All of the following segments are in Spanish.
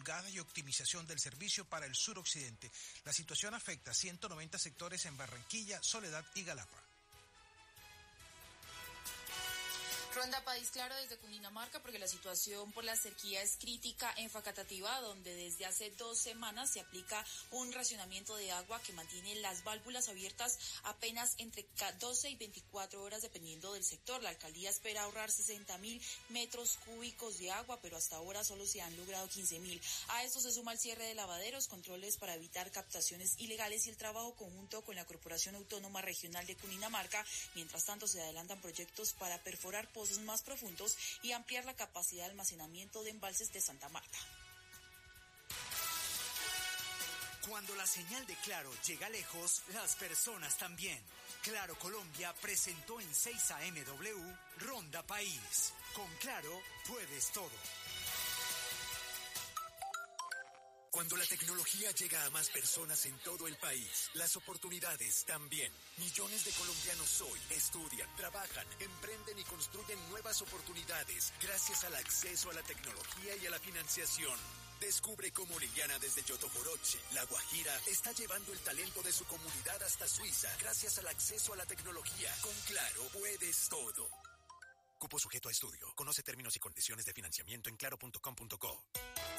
pulgadas y optimización del servicio para el suroccidente. La situación afecta a 190 sectores en Barranquilla, Soledad y Galapa. Ronda País Claro desde Cundinamarca, porque la situación por la sequía es crítica en Facatativá, donde desde hace 2 semanas se aplica un racionamiento de agua que mantiene las válvulas abiertas apenas entre 12 y 24 horas dependiendo del sector. La alcaldía espera ahorrar 60.000 metros cúbicos de agua, pero hasta ahora solo se han logrado 15.000. A esto se suma el cierre de lavaderos, controles para evitar captaciones ilegales y el trabajo conjunto con la Corporación Autónoma Regional de Cundinamarca. Mientras tanto, se adelantan proyectos para perforar pozos más profundos y ampliar la capacidad de almacenamiento de embalses de Santa Marta. Cuando la señal de Claro llega lejos, las personas también. Claro Colombia presentó en 6 AMW Ronda País. Con Claro puedes todo. Cuando la tecnología llega a más personas en todo el país, las oportunidades también. Millones de colombianos hoy estudian, trabajan, emprenden y construyen nuevas oportunidades gracias al acceso a la tecnología y a la financiación. Descubre cómo Liliana desde Yotojoroche, La Guajira, está llevando el talento de su comunidad hasta Suiza gracias al acceso a la tecnología. Con Claro puedes todo. Cupo sujeto a estudio. Conoce términos y condiciones de financiamiento en claro.com.co.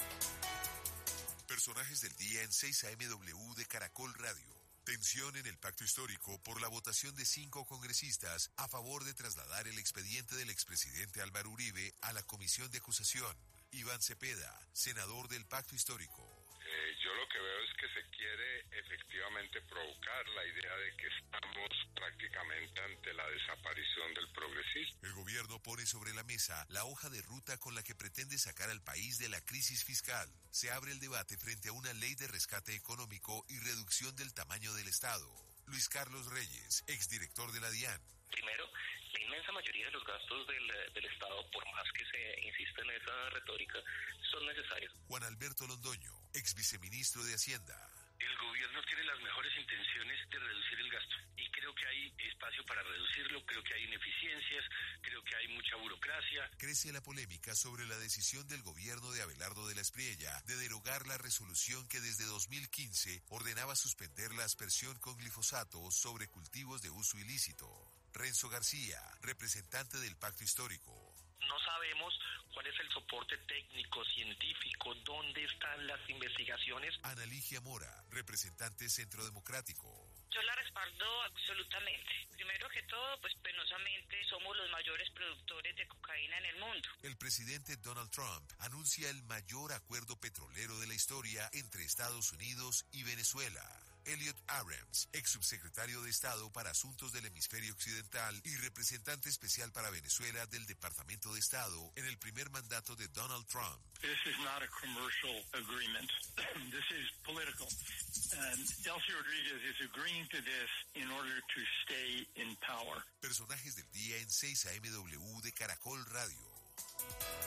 Personajes del día en 6 AMW de Caracol Radio. Tensión en el pacto histórico por la votación de 5 congresistas a favor de trasladar el expediente del expresidente Álvaro Uribe a la comisión de acusación. Iván Cepeda, senador del pacto histórico. Yo lo que veo es que se quiere efectivamente provocar la idea de que estamos prácticamente ante la desaparición del progresismo. El gobierno pone sobre la mesa la hoja de ruta con la que pretende sacar al país de la crisis fiscal. Se abre el debate frente a una ley de rescate económico y reducción del tamaño del Estado. Luis Carlos Reyes, exdirector de la DIAN. Primero, la inmensa mayoría de los gastos del Estado, por más que se insista en esa retórica, son necesarios. Juan Alberto Londoño, exviceministro de Hacienda. El gobierno tiene las mejores intenciones de reducir el gasto y creo que hay espacio para reducirlo, creo que hay ineficiencias, creo que hay mucha burocracia. Crece la polémica sobre la decisión del gobierno de Abelardo de la Espriella de derogar la resolución que desde 2015 ordenaba suspender la aspersión con glifosato sobre cultivos de uso ilícito. Renzo García, representante del Pacto Histórico. No sabemos cuál es el soporte técnico, científico, dónde están las investigaciones. Ana Ligia Mora, representante Centro Democrático. Yo la respaldo absolutamente. Primero que todo, pues penosamente somos los mayores productores de cocaína en el mundo. El presidente Donald Trump anuncia el mayor acuerdo petrolero de la historia entre Estados Unidos y Venezuela. Elliot Abrams, ex subsecretario de Estado para Asuntos del Hemisferio Occidental y representante especial para Venezuela del Departamento de Estado en el primer mandato de Donald Trump. This is not a commercial agreement. This is political. And Delcy Rodríguez is agreeing to this in order to stay in power. Personajes del día en 6 AMW de Caracol Radio.